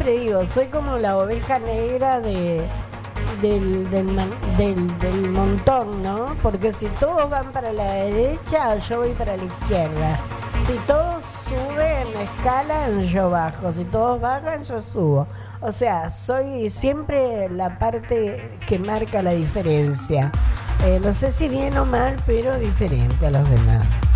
te digo, soy como la oveja negra del montón, ¿no? Porque si todos van para la derecha, yo voy para la izquierda. Si todos suben, escalan, yo bajo. Si todos bajan, yo subo. O sea, soy siempre la parte que marca la diferencia. No sé si bien o mal, pero diferente a los demás.